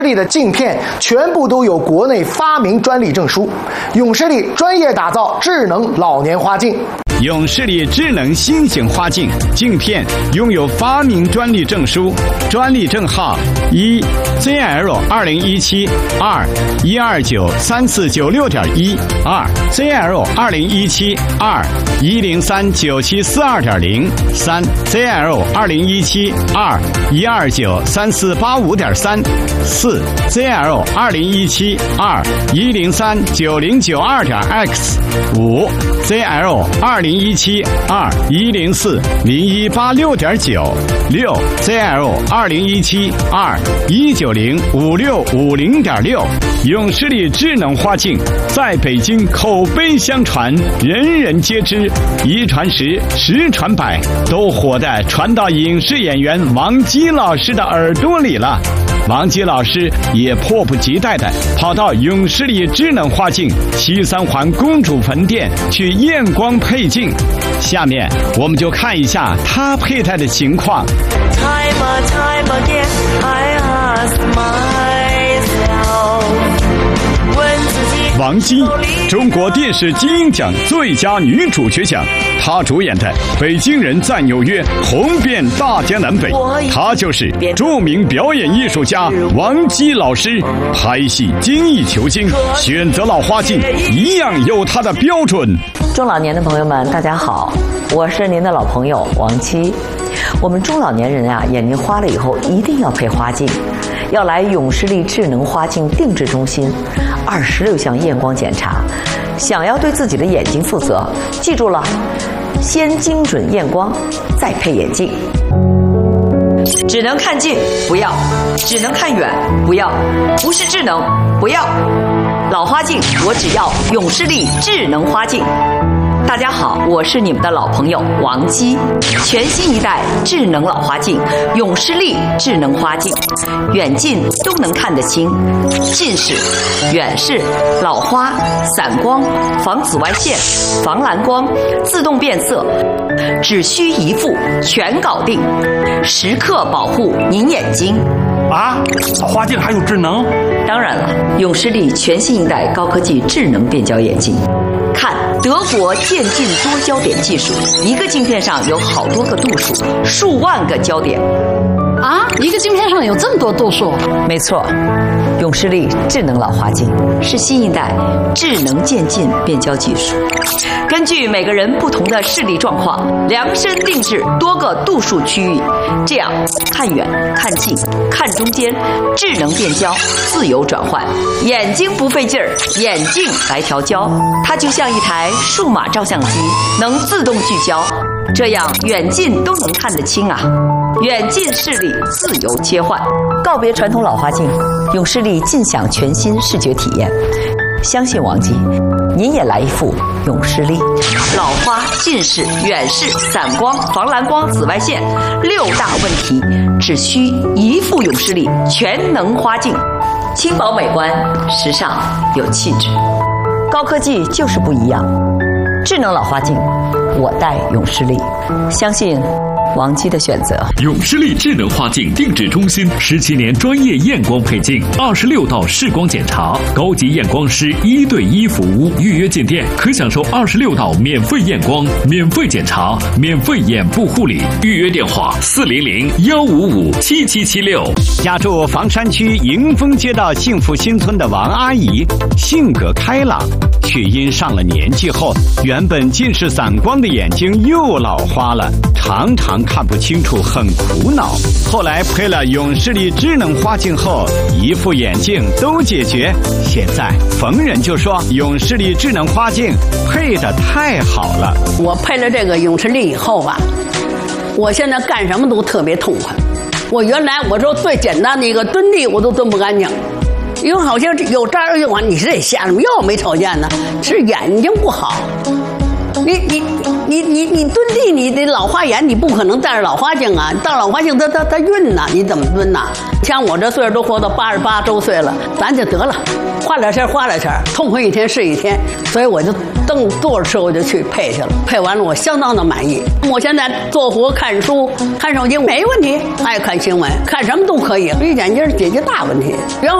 力的镜片全部都有国内发明专利证书，永视力专业打造智能老年花镜。 永视力智能新型花镜镜片拥有发明专利证书，专利证号1ZL2017 2129349.1 2ZL2017 2103974.2.0 3ZL2017 2129345.3 4ZL2017 2103909.2X 5ZL2017 2104018.6.9 6ZL2017 2190565.6永视力智能花镜在北京口碑相传，人人皆知，一传十，十传百，都火的传到影视演员王姬老师的耳朵里了。王姬老师也迫不及待地跑到永视力智能花镜西三环公主坟店去验光配镜。下面我们就看一下他佩戴的情况。王姬，中国电视金鹰奖最佳女主角奖，她主演的《北京人在纽约》红遍大江南北。她就是著名表演艺术家王姬老师。拍戏精益求精，选择老花镜一样有她的标准。 中老年的朋友们，大家好，我是您的老朋友王姬。我们中老年人啊，眼睛花了以后一定要配花镜，要来永视力智能花镜定制中心，26项验光检查。想要对自己的眼睛负责，记住了，先精准验光，再配眼镜。只能看近不要，只能看远不要，不是智能不要。老花镜我只要永视力智能花镜。大家好，我是你们的老朋友王姬。全新一代智能老花镜永视力智能花镜，远近都能看得清，近视、远视、老花、散光、防紫外线、防蓝光、自动变色，只需一副全搞定，时刻保护您眼睛。 啊，花镜还有智能？ 当然了，永视力全新一代高科技智能变焦眼镜。看德国渐进多焦点技术，一个镜片上有好多个度数，数万个焦点。 啊，一个镜片上有这么多度数？ 没错，永视力智能老花镜是新一代智能渐进变焦技术，根据每个人不同的视力状况，量身定制多个度数区域，这样看远、看近、看中间，智能变焦，自由转换，眼睛不费劲儿，眼镜来调焦。它就像一台数码照相机，能自动聚焦，这样远近都能看得清啊。远近视力自由切换，告别传统老花镜，永视力尽享全新视觉体验。相信王姬，您也来一副永视力。老花、近视、远视、散光、防蓝光、紫外线6大问题，只需一副永视力全能花镜，轻薄美观，时尚有气质。高科技就是不一样，智能老花镜，我戴永视力，相信王姬的选择。 永视力智能花镜定制中心17年专业验光配镜，26道视光检查，高级验光师1对1服务。预约进店可享受26道免费验光、免费检查、免费眼部护理。预约电话400-155-7776。 家住房山区迎丰街道幸福新村的王阿姨，性格开朗，却因上了年纪后，原本近视散光的眼睛又老花了，常常看不清楚，很苦恼。后来配了永视力智能花镜后，一副眼镜都解决。现在逢人就说永视力智能花镜配得太好了。 我配了这个永视力以后吧，我现在干什么都特别痛快。我原来我说最简单的一个蹲地我都蹲不干净，因为好像有这儿有啊，你是得瞎了，要没条件呢，是眼睛不好。 你蹲地，你得老花眼，你不可能戴着老花镜啊。戴老花镜它晕呐，你怎么蹲呐？像我这岁数都活到88周岁了，咱就得了，花点钱，痛快一天是一天。所以我就坐着车我就去配去了，配完了我相当的满意。我现在做活、看书、看手机没问题，爱看新闻，看什么都可以，一眼睛解决大问题。然后